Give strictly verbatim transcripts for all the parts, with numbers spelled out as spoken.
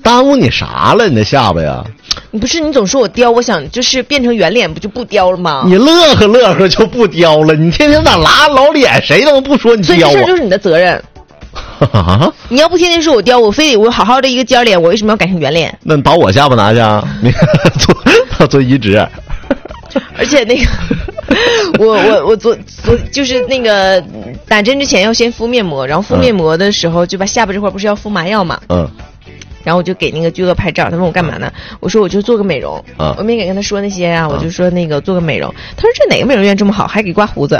耽误你啥了？你那下巴呀？ 你不是你总说我刁，我想就是变成圆脸不就不刁了吗？ 你乐呵乐呵就不刁了，你天天咋拉老脸？谁都不说你刁啊。 所以这事就是你的责任。你要不天天说我刁，我非得我好好的一个尖脸，我为什么要改成圆脸？ 那你把我下巴拿去啊，你做做移植。 而且那个，我我我昨昨就是那个打针之前要先敷面膜，然后敷面膜的时候就把下巴这块不是要敷麻药嘛？嗯。然后我就给那个居哥拍照，他问我干嘛呢？我说我就做个美容，嗯、我没敢跟他说那些啊，我就说那个做个美容。他说这哪个美容院这么好，还给刮胡子？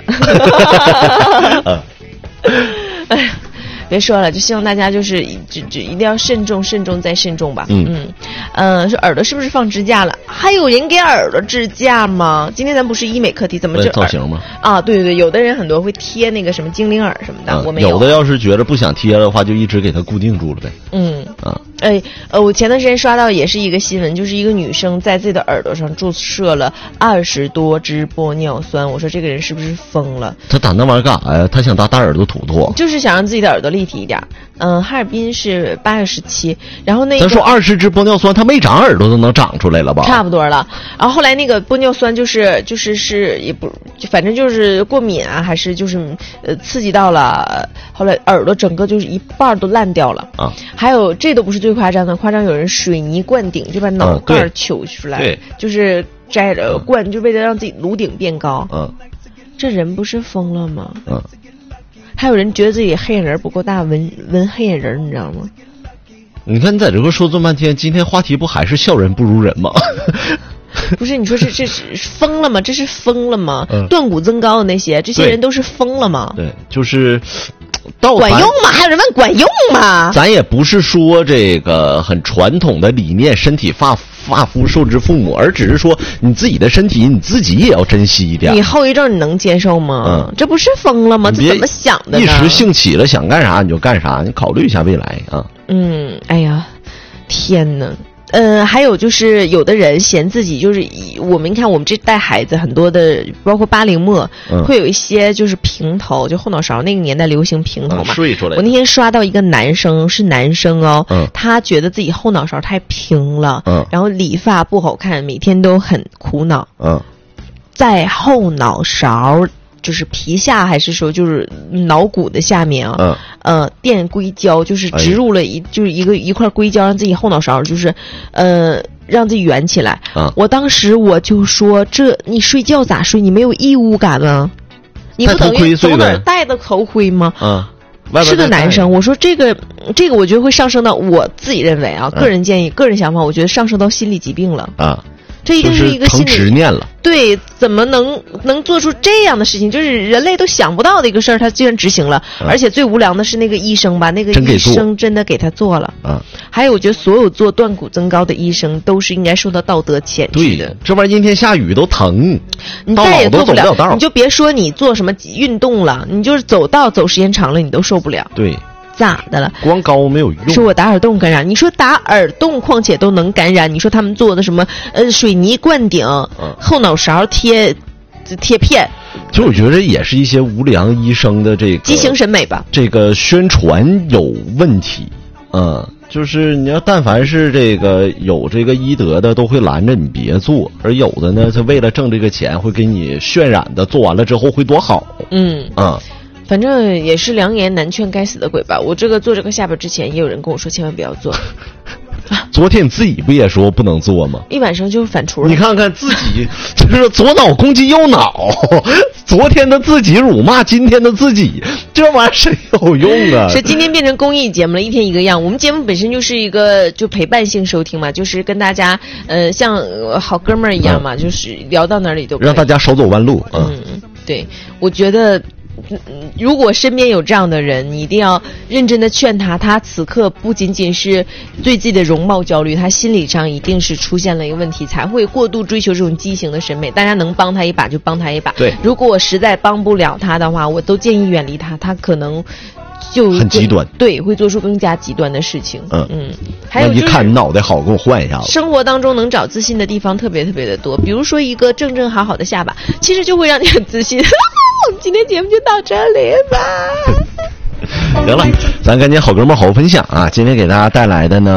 哎呀。别说了，就希望大家就是就就一定要慎重慎重再慎重吧。嗯嗯，呃，说耳朵是不是放支架了？还有人给耳朵支架吗？今天咱不是医美课题，怎么就造型吗？ 啊，对对对，有的人很多会贴那个什么精灵耳什么的，嗯、我没有。 有的要是觉得不想贴的话，就一直给它固定住了呗。嗯啊，哎呃，我前段时间刷到也是一个新闻，就是一个女生在自己的耳朵上注射了二十多支玻尿酸。我说这个人是不是疯了？ 他打那玩意儿干啥呀？他想打大耳朵土土， 就是想让自己的耳朵立体一点。嗯，哈尔滨是八月十七，然后那个咱说二十支玻尿酸，它没长耳朵都能长出来了吧？ 差不多了。然后后来那个玻尿酸就是就是是也不，反正就是过敏啊，还是就是呃刺激到了，后来耳朵整个就是一半都烂掉了啊。还有这都不是最夸张的，夸张有人水泥灌顶，就把脑盖揪出来， 对， 就是摘了灌，就为了让自己颅顶变高。嗯，这人不是疯了吗？嗯。还有人觉得自己黑眼仁不够大，纹纹黑眼仁，你知道吗？ 你看你在这块说这么半天，今天话题不还是笑人不如人吗？ 不是，你说这这是疯了吗？这是疯了吗？嗯、断骨增高的那些，这些人都是疯了吗？ 对，就是管用吗？还有人问管用吗？ 咱也不是说这个很传统的理念，身体发发肤受之父母，而只是说你自己的身体你自己也要珍惜一点。 你后遗症你能接受吗？嗯，这不是疯了吗？这怎么想的呢？ 一时兴起了，想干啥你就干啥，你考虑一下未来啊。 嗯，哎呀，天哪！呃，还有就是有的人嫌自己就是我们看我们这带孩子很多的，包括八零末、嗯、会有一些就是平头，就后脑勺那个年代流行平头嘛。 嗯、睡出来。 我那天刷到一个男生，是男生哦，嗯、他觉得自己后脑勺太平了，嗯、然后理发不好看，每天都很苦恼。嗯，在后脑勺。就是皮下还是说就是脑骨的下面啊，嗯、呃，垫硅胶，就是植入了一、哎、就是一个一块硅胶，让自己后脑勺就是，呃，让自己圆起来。嗯、我当时我就说，这你睡觉咋睡？你没有异物感吗？你不等于走哪儿戴的头盔吗？嗯，是个男生，我说这个这个，我觉得会上升到我自己认为啊，个人建议、嗯、个人想法，我觉得上升到心理疾病了啊。这一定是一个心理执念了， 对，怎么能能做出这样的事情？就是人类都想不到的一个事儿，他居然执行了。嗯、而且最无良的是那个医生吧，那个医生真的给他做了。嗯，还有我觉得所有做断骨增高的医生都是应该受到道德谴责的。 这玩意儿阴天下雨都疼， 你再也做不了， 不了你就别说你做什么运动了，你就是走道走时间长了，你都受不了。 对。 咋的了？ 光高没有用。 说我打耳洞感染，你说打耳洞况且都能感染，你说他们做的什么呃水泥灌顶、嗯、后脑勺贴贴片， 就我觉得也是一些无良医生的这个畸形审美吧， 这个宣传有问题。嗯，就是你要但凡是这个有这个医德的，都会拦着你别做，而有的呢，他为了挣这个钱，会给你渲染的，做完了之后会多好。嗯啊。嗯反正也是良言难劝该死的鬼吧。我这个做这个下巴之前，也有人跟我说千万不要做。 昨天你自己不也说不能做吗？ 一晚上就反刍了。 你看看自己，就是左脑攻击右脑。昨天的自己辱骂今天的自己，这玩意儿谁有用啊？ 是今天变成公益节目了，一天一个样。我们节目本身就是一个就陪伴性收听嘛，就是跟大家呃像好哥们儿一样嘛，嗯、就是聊到哪里都可以让大家少走弯路。 嗯，嗯对，我觉得。如果身边有这样的人，你一定要认真的劝他，他此刻不仅仅是对自己的容貌焦虑，他心理上一定是出现了一个问题，才会过度追求这种畸形的审美。大家能帮他一把就帮他一把， 对， 如果我实在帮不了他的话，我都建议远离他，他可能就很极端， 对，会做出更加极端的事情。嗯嗯，还有、就是、 一看脑袋好，给我换一下子。 生活当中能找自信的地方特别特别的多，比如说一个正正好好的下巴，其实就会让你很自信。我们今天节目就到这里吧。 行了，咱赶紧好哥们好分享啊！今天给大家带来的呢。